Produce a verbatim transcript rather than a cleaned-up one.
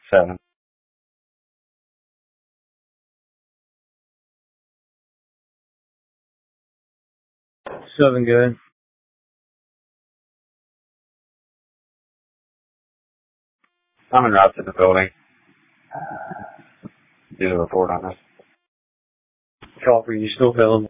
Seven. Seven good. I'm en route to the building. Do the report on this. Call for you still available.